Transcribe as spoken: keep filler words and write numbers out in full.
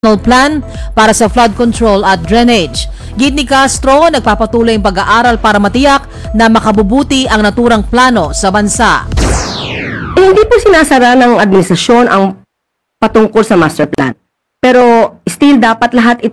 plan para sa flood control at drainage. Gid ni Castro, nagpapatuloy ang pag-aaral para matiyak na makabubuti ang naturang plano sa bansa. Eh, hindi po sinasara ng administrasyon ang patungkol sa master plan. Pero still dapat lahat ito